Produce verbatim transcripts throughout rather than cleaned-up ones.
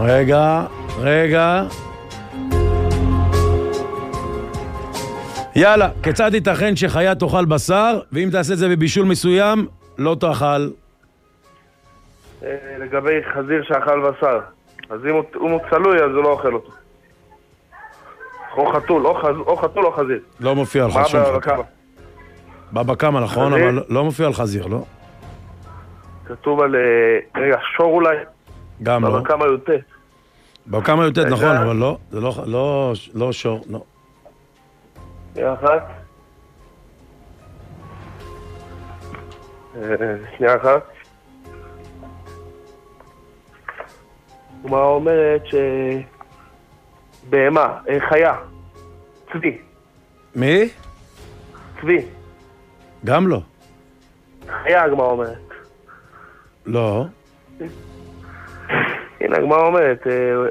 רגע, רגע. יאללה, כיצד ייתכן שחיה תאכל בשר, ואם תעשה את זה בבישול מסוים, לא תאכל? לגבי חזיר שאכל בשר, אז אם הוא צלוי, אז הוא לא אוכל אותו. או חתול, או חתול או חזיר. לא מופיע על חזיר. בבא קמא. בבא קמא, נכון, אבל לא מופיע על חזיר, לא? כתוב על... רגע, שור אולי. גם לא. בבא קמא יוטט. בבא קמא יוטט, נכון, אבל לא. זה לא שור, לא. שנייה אחת. שנייה אחת. ומה אומרת ש... בהמה, חיה. צבי. מי? צבי. גם לא. חיה, הגמרא אומרת. לא. הנה, הגמרא אומרת.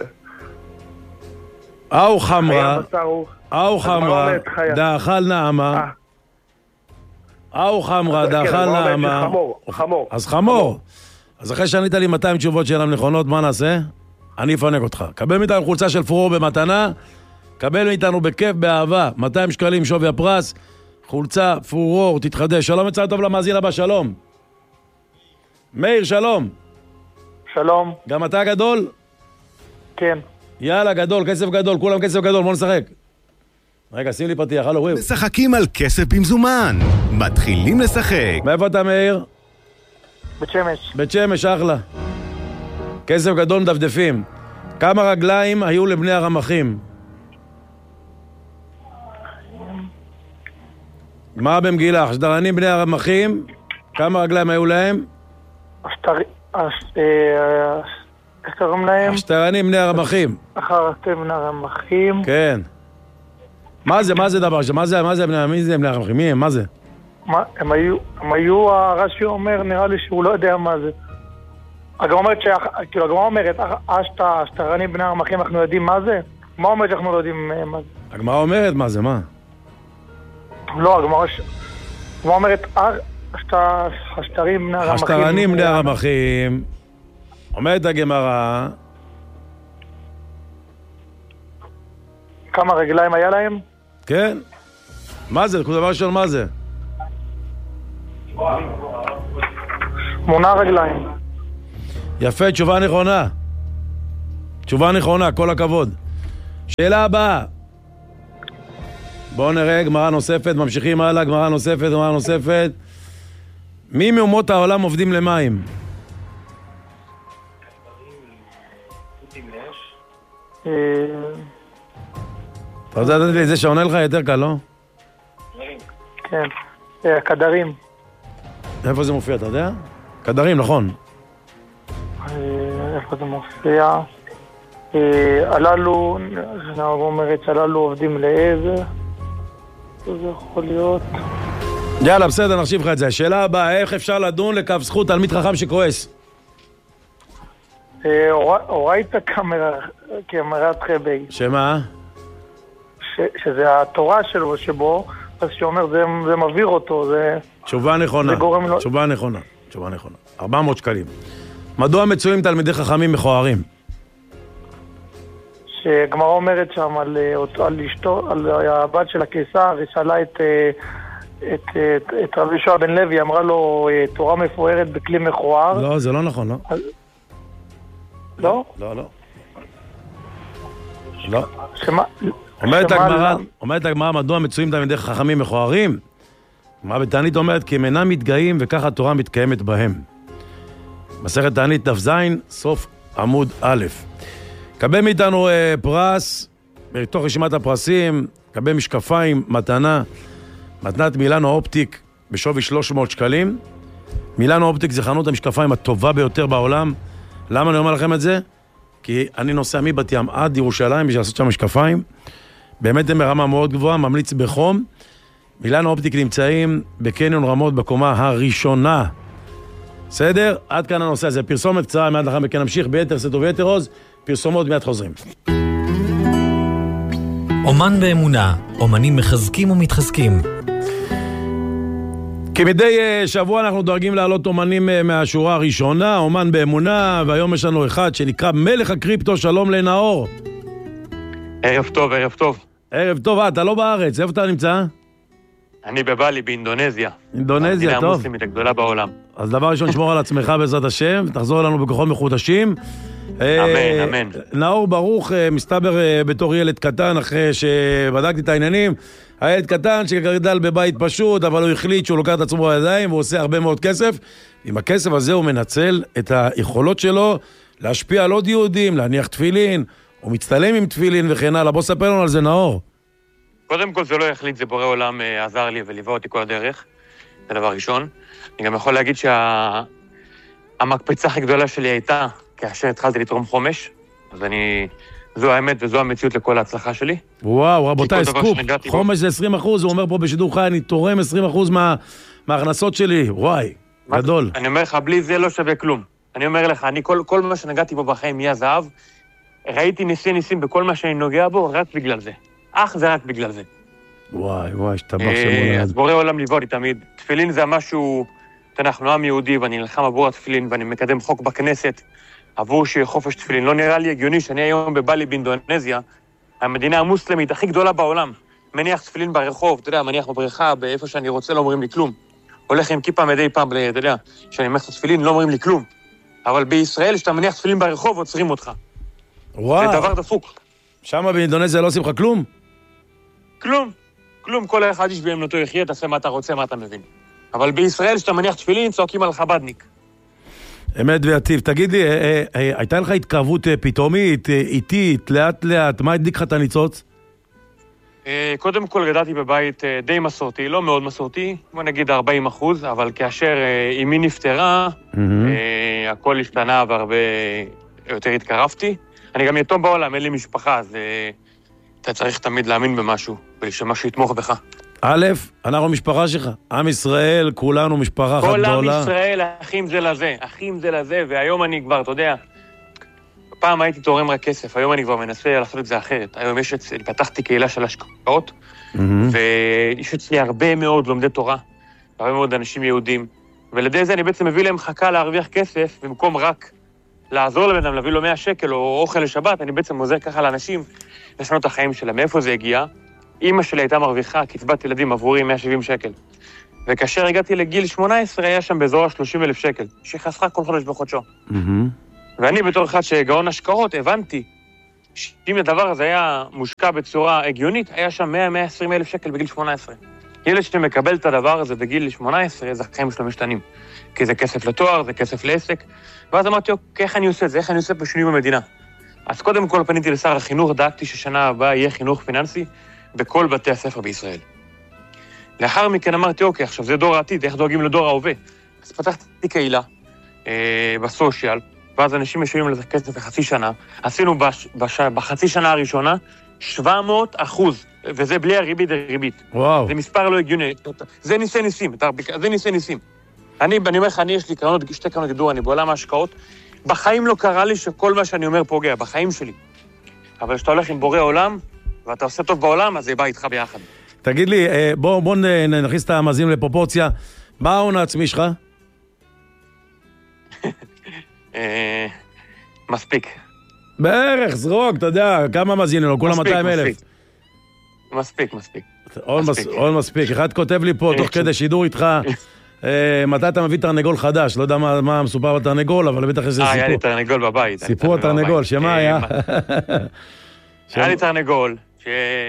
אהו חמרה. אהו חמרה. דאכל נעמה. אהו חמרה. דאכל נעמה. חמור. חמור. אז חמור. אז אחרי שענית לי מאתיים תשובות שאינן נכונות, מה נעשה? אני אפנק אותך. קבל מאיתנו חולצה של פרור במתנה, קבל מאיתנו בכיף, באהבה, מאתיים שקלים שווי הפרס, חולצה, פרור, תתחדש. שלום וצהר טוב למאזין הבא, שלום. מאיר, שלום. שלום. גם אתה גדול? כן. יאללה, גדול, כסף גדול, כולם כסף גדול, בוא נשחק. רגע, שים לי פתיח, הלו, וויו. משחקים על כסף במזומן. מתחילים לשחק. מאיפה אתה, מאיר? בית שמש. בית שמש, אחלה. כסף גדול מדפדפים. כמה רגליים היו לבני הרמחים? מה במגילה? השדרנים בני הרמחים, כמה רגליים היו להם? השטר... איך קוראים להם? השטרנים בני הרמחים. אחר בני הרמחים. כן. מה זה? מה זה דבר? מה זה? מה זה? מי זה בני הרמחים? מי הם? מה זה? הם היו, הם היו, הרש"י אומר, נראה לי שהוא לא יודע מה זה. הגמרא אומרת, כאילו, הגמרא אומרת, השטרנים בני הרמחים, אנחנו יודעים מה זה? מה אומרת שאנחנו לא יודעים מה זה? הגמרא אומרת מה זה, מה? לא, הגמרא אומרת, השטרנים בני הרמחים. השטרנים בני הרמחים. אומרת הגמרא. כמה רגליים היה להם? כן. מה זה? דבר ראשון, מה זה? שמונה רגליים. יפה, תשובה נכונה. תשובה נכונה, כל הכבוד. שאלה הבאה. בואו נראה, גמרא נוספת, ממשיכים הלאה, גמרא נוספת, גמרא נוספת. מי מאומות העולם עובדים למים? אתה רוצה לדעת לי את זה שעונה לך יותר קל, לא? כן, קדרים. איפה זה מופיע, אתה יודע? קדרים, נכון. איפה זה מופיע? הללו, נאמר אומרת שהללו עובדים לעזר. זה יכול להיות... יאללה, בסדר, נחשיב לך את זה. השאלה הבאה, איך אפשר לדון לקו זכות תלמיד חכם שכועס? אורייתא כאמרת חבי. שמה? שזה התורה שלו שבו, אז שאומר זה מבהיר אותו, זה... תשובה נכונה, תשובה נכונה, תשובה נכונה. ארבע מאות שקלים. מדוע מצויים תלמידי חכמים מכוערים? שגמרא אומרת שם על, על אשתו, על הבת של הקיסר, ושאלה את, את, את, את רבי יהושע בן לוי, אמרה לו תורה מפוארת בכלי מכוער. לא, זה לא נכון, לא. אז... לא? לא, לא. לא. שמה... אומרת הגמרא, אומרת הגמרא, מדוע מצויים תלמידי חכמים מכוערים? מה בתענית אומרת? כי הם אינם מתגאים וככה התורה מתקיימת בהם. מסכת תענית דף ז', סוף עמוד א'. קבל מאיתנו אה, פרס, בתוך רשימת הפרסים, קבל משקפיים, מתנה, מתנת מילאנו אופטיק בשווי שלוש מאות שקלים. מילאנו אופטיק זה חנות המשקפיים הטובה ביותר בעולם. למה אני אומר לכם את זה? כי אני נוסע מבת ים עד ירושלים בשביל לעשות שם משקפיים. באמת הם ברמה מאוד גבוהה, ממליץ בחום. מילאנו אופטיק נמצאים בקניון רמות בקומה הראשונה. בסדר? עד כאן הנושא הזה. פרסומת קצרה, מיד לאחר מכן נמשיך ביתר שאת וביתר עוז. פרסומות מיד חוזרים. אומן באמונה, אומנים מחזקים ומתחזקים. כמדי שבוע אנחנו דואגים להעלות אומנים מהשורה הראשונה, אומן באמונה, והיום יש לנו אחד שנקרא מלך הקריפטו. שלום לנאור. ערב טוב, ערב טוב. ערב טוב, אתה לא בארץ, איפה אתה נמצא? אני בבלי, באינדונזיה. אינדונזיה, טוב. המדינה המוסלמית הגדולה בעולם. אז דבר ראשון, שמור על עצמך בעזרת השם, תחזור אלינו בכוחות מחודשים. אמן, אמן. נאור ברוך, מסתבר בתור ילד קטן, אחרי שבדקתי את העניינים, הילד קטן שגדל בבית פשוט, אבל הוא החליט שהוא לוקח את עצמו בידיים, והוא עושה הרבה מאוד כסף. עם הכסף הזה הוא מנצל את היכולות שלו, להשפיע על עוד יהודים, להניח תפילין, הוא מצטלם עם תפילין וכן הלאה. בוא ספר לנו על זה, נאור. קודם כל זה לא יחליט, זה בורא עולם עזר לי וליווה אותי כל הדרך. זה דבר ראשון. אני גם יכול להגיד שהמקפצה הכי גדולה שלי הייתה כאשר התחלתי לתרום חומש, אז אני, זו האמת וזו המציאות לכל ההצלחה שלי. וואו, רבותיי, סקופ, חומש זה עשרים אחוז, הוא אומר פה בשידור חי, אני תורם עשרים אחוז מה, מההכנסות שלי, וואי, גדול. אני אומר לך, בלי זה לא שווה כלום. אני אומר לך, אני כל, כל מה שנגעתי בו בחיים יהיה זהב, ראיתי ניסי ניסים בכל מה שאני נוגע בו, רק בגלל זה. אך זה רק בגלל זה. וואי, וואי, שתבח שמולד. אז בורא עולם ליווה אותי תמיד. תפילין זה משהו, אנחנו עם יהודי, ואני נלחם עבור התפילין, ואני מקדם חוק בכנסת, עבור שיהיה חופש תפילין. לא נראה לי הגיוני שאני היום בבלי באינדונזיה, המדינה המוסלמית הכי גדולה בעולם, מניח תפילין ברחוב, אתה יודע, מניח בבריכה, באיפה שאני רוצה, לא אומרים לי כלום. הולך עם כיפה מדי פעם, אתה יודע, שאני מניח תפילין, לא אומרים לי כלום. אבל בישראל, שאתה מניח תפילין ברחוב, עוצרים אותך. וואו. זה דבר דפוק. שמה באינדונזיה לא עושים לך כלום? כלום. כלום, כל אחד יש באמנותו יחיה, תעשה מה אתה רוצה, מה אתה מבין. אבל בישראל, שאתה מניח תפילין, צועקים על חבדניק. אמת ויציב. תגיד לי, אה, אה, הייתה לך התקרבות אה, פתאומית, אה, איטית, לאט לאט, מה הדליק לך את הניצוץ? אה, קודם כל גדלתי בבית אה, די מסורתי, לא מאוד מסורתי, בוא נגיד ארבעים אחוז, אבל כאשר אה, אמי נפטרה, mm-hmm. אה, הכל השתנה והרבה יותר התקרבתי. אני גם יתום בעולם, אין לי משפחה, אז אה, אתה צריך תמיד להאמין במשהו, ושמשהו יתמוך בך. א', אנחנו משפחה שלך. עם ישראל, כולנו משפחה אחת גדולה. כל עם ישראל, אחים זה לזה, אחים זה לזה, והיום אני כבר, אתה יודע, פעם הייתי תורם רק כסף, היום אני כבר מנסה לעשות את זה אחרת. היום יש אצלי, פתחתי קהילה של השקעות, mm-hmm. ויש אצלי הרבה מאוד לומדי תורה, הרבה מאוד אנשים יהודים, ולדי זה אני בעצם מביא להם חכה להרוויח כסף, במקום רק לעזור לבן אדם, להביא לו מאה שקל או אוכל לשבת, אני בעצם עוזר ככה לאנשים לשנות את החיים שלהם. מאיפה זה הגיע? אמא שלי הייתה מרוויחה, קצבת ילדים עבורי מאה שבעים שקל. וכאשר הגעתי לגיל שמונה עשרה, היה שם באזור ה-שלושים אלף שקל, שחסכה כל חודש בחודשו. Mm-hmm. ואני בתור אחד שגאון השקעות, הבנתי שאם הדבר הזה היה מושקע בצורה הגיונית, היה שם מאה עד מאה ועשרים אלף שקל בגיל שמונה עשרה. ילד שמקבל את הדבר הזה בגיל שמונה עשרה, זה החיים שלו משתנים. כי זה כסף לתואר, זה כסף לעסק. ואז אמרתי, אוקיי, איך אני עושה את זה? איך אני עושה בשינוי במדינה? אז קודם כל פניתי לשר החינוך, דאגתי ששנה הבאה יהיה חינוך פיננסי בכל בתי הספר בישראל. לאחר מכן אמרתי, אוקיי, עכשיו זה דור העתיד, איך דואגים לדור ההווה? אז פתחתי קהילה אה, בסושיאל, ואז אנשים משלמים לזה כסף לחצי שנה. עשינו בש, בש, בחצי שנה הראשונה שבע מאות אחוז, וזה בלי הריבית הריבית. וואו. זה מספר לא הגיוני. זה ניסי ניסים, זה ניסי ניסים. אני, אני אומר לך, אני יש לי קרנות, שתי קרנות גדול, אני בעולם ההשקעות, בחיים לא קרה לי שכל מה שאני אומר פוגע, בחיים שלי. אבל כשאתה הולך עם בורא עולם, ואתה עושה טוב בעולם, אז זה בא איתך ביחד. תגיד לי, בוא, בוא נכניס את המאזינים לפרופורציה. מה ההון העצמי שלך? מספיק. בערך, זרוק, אתה יודע, כמה מאזינים לו? כולה מאתיים אלף. מספיק, מספיק. הון מספיק. אחד כותב לי פה, תוך כדי שידור איתך, מתי אתה מביא תרנגול חדש? לא יודע מה מסופר בתרנגול, אבל בטח יש סיפור. היה לי תרנגול בבית. סיפור התרנגול, שמה היה? היה לי תרנגול, ש...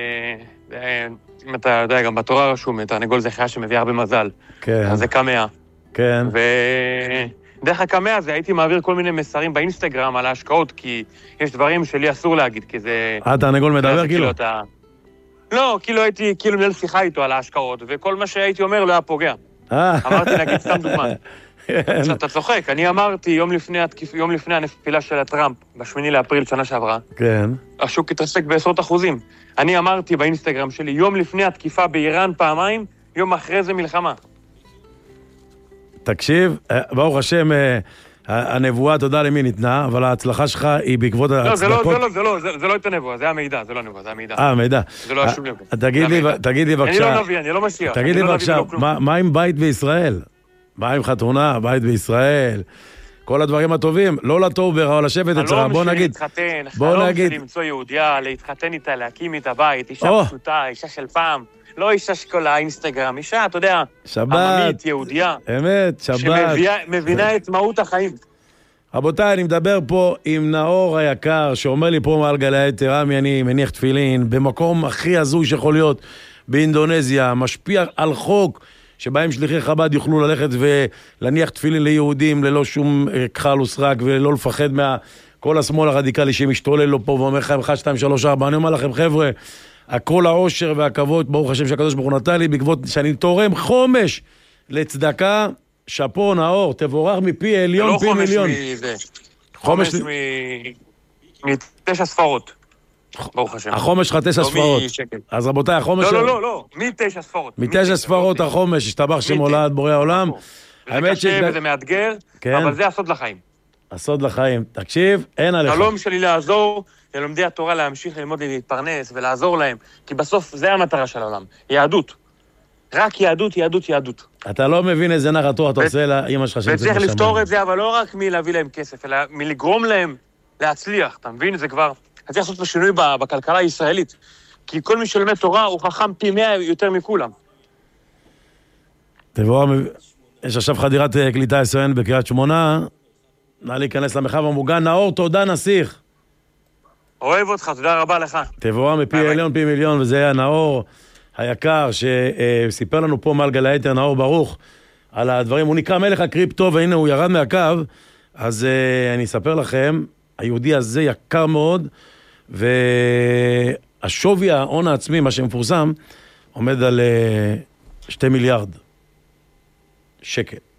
אם אתה יודע, גם בתורה רשום, תרנגול זה חיה שמביא הרבה מזל. כן. אז זה קמאה. כן. ודרך הקמאה הזה הייתי מעביר כל מיני מסרים באינסטגרם על ההשקעות, כי יש דברים שלי אסור להגיד, כי זה... אה, תרנגול מדבר כאילו? לא, כאילו הייתי, כאילו מנהל שיחה איתו על ההשקעות, וכל מה שהייתי אומר לא היה פוגע. אמרתי, נגיד, סתם דוגמה. עכשיו, אתה צוחק, אני אמרתי יום לפני, יום לפני הנפילה של הטראמפ, בשמיני לאפריל שנה שעברה, כן. השוק התרסק בעשרות אחוזים. אני אמרתי באינסטגרם שלי, יום לפני התקיפה באיראן פעמיים, יום אחרי זה מלחמה. תקשיב, ברוך השם, הנבואה, תודה למי ניתנה, אבל ההצלחה שלך היא בעקבות ההצדקות. לא, זה לא, זה לא, זה לא את הנבואה, זה המידע, זה לא הנבואה, זה המידע. אה, המידע. זה לא השום נבואה. תגיד לי בבקשה... אני לא נביא, אני לא משיח. תגיד לי בבקשה, מה עם בית בישראל? מה עם חתונה, בית בישראל? כל הדברים הטובים, לא לטובר, אבל לשבת אצלך, בוא נגיד... להתחתן, חלום שלי למצוא יהודיה, להתחתן איתה, להקים איתה בית, אישה פשוטה, אישה של פעם. לא אישה שכל האינסטגרם, אישה, אתה יודע, עממית, יהודיה. אמת, שבת. שמבינה את מהות החיים. רבותיי, אני מדבר פה עם נאור היקר, שאומר לי פה מעל גלי היתר, רמי, אני מניח תפילין, במקום הכי הזוי שיכול להיות, באינדונזיה, משפיע על חוק, שבהם שליחי חב"ד יוכלו ללכת ולהניח תפילין ליהודים, ללא שום כחל וסרק, ולא לפחד מה... כל השמאל הרדיקלי שמשתולל לו פה, ואומר לך, אחד, שתיים, שלוש, ארבע, אני אומר לכם, חבר'ה, הכל העושר והכבוד, ברוך השם שהקדוש ברוך הוא נתן לי, בעקבות שאני תורם חומש לצדקה, שפו נאור, תבורך מפי עליון, פי מיליון. לא חומש מזה. חומש מתשע ספרות. ברוך השם. החומש שלך תשע ספרות. אז רבותיי, החומש... לא, לא, לא, לא, מתשע ספרות. מתשע ספרות החומש, השתבח שמולד בורא העולם. זה קשה וזה מאתגר, אבל זה הסוד לחיים. הסוד לחיים. תקשיב, אין עליך. חלום שלי לעזור ללומדי התורה להמשיך ללמוד להתפרנס ולעזור להם, כי בסוף זה המטרה של העולם, יהדות. רק יהדות, יהדות, יהדות. אתה לא מבין איזה נחת רוח אתה עושה לאמא שלך שנמצאת בשמיים. וצריך לפתור את זה, אבל לא רק מלהביא להם כסף, אלא מלגרום להם להצליח, אתה מבין? זה כבר... אתה צריך לעשות לו שינוי בכלכלה הישראלית, כי כל מי שלומד תורה הוא חכם פי מאה יותר מכולם. תבוא, יש עכשיו חדירת קליטה אס או אן בקריית שמונה, נא להיכנס למרחב המוגן. נאור, תודה נסיך. אוהב אותך, תודה רבה לך. תבוא מפי עליון, פי מיליון, וזה היה נאור היקר, שסיפר לנו פה מעל גלי היתר, נאור ברוך, על הדברים. הוא נקרא מלך הקריפטו, והנה הוא ירד מהקו, אז אני אספר לכם, היהודי הזה יקר מאוד, והשווי ההון העצמי, מה שמפורסם, עומד על שתי מיליארד שקל.